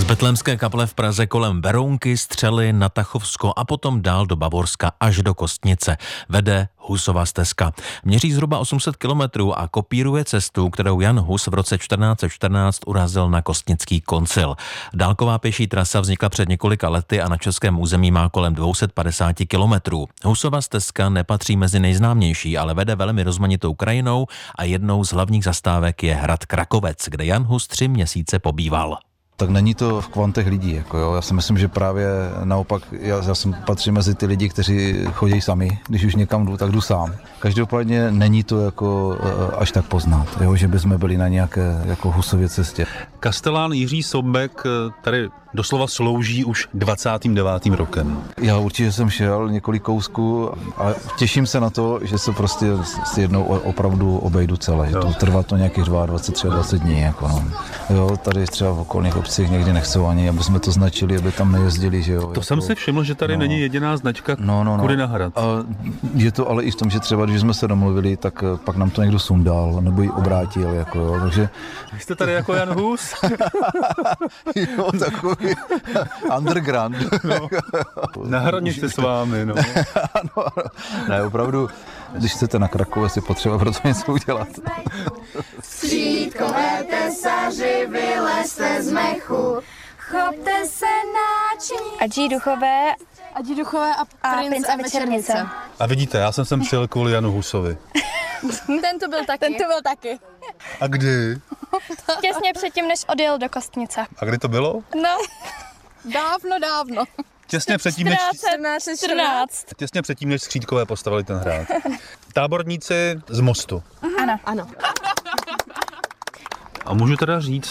Z Betlémské kaple v Praze kolem Berounky, Střely na Tachovsko a potom dál do Bavorska až do Kostnice vede Husova stezka. Měří zhruba 800 kilometrů a kopíruje cestu, kterou Jan Hus v roce 1414 urazil na Kostnický koncil. Dálková pěší trasa vznikla před několika lety a na českém území má kolem 250 kilometrů. Husova stezka nepatří mezi nejznámější, ale vede velmi rozmanitou krajinou a jednou z hlavních zastávek je hrad Krakovec, kde Jan Hus 3 měsíce pobýval. Tak není to v kvantech lidí, jako jo. Já si myslím, že právě naopak, já jsem patřím mezi ty lidi, kteří chodí sami, když už někam jdu, tak jdu sám. Každopádně není to jako až tak poznat, jo, že bychom byli na nějaké jako Husově cestě. Kastelán Jiří Soubek tady doslova slouží už 29. rokem. Já určitě jsem šel několik kousků a těším se na to, že se prostě s jednou opravdu obejdu celé. Trvá to nějakých 22, 23 dní. Jako no. Jo, tady třeba v okolních obcích někdy nechcou ani, aby jsme to značili, aby tam nejezdili. Že jo, to jako, jsem si všiml, že tady není jediná značka kudy na hrad. A je to ale i v tom, že třeba když jsme se domluvili, tak pak nám to někdo sundal nebo ji obrátil. Jako, jo, takže... Vy jste tady jako Jan Hus? Jo, takový underground. No, na hranici s vámi, no. Ano, ne, opravdu, když chcete na Krakovec, je potřeba pro to něco udělat. Střídkové tesaři, vylezte z mechu, chopte se náčiní. Adi duchové a princ a večernice. A vidíte, já jsem sem přijel kvůli Janu Husovi. Ten to byl taky. A kdy? Těsně předtím, než odjel do Kostnice. A kdy to bylo? No, Dávno. Těsně předtím, než... 14. Těsně předtím, než Střídkové postavili ten hrad. Táborníci z Mostu. Ano. A můžu teda říct,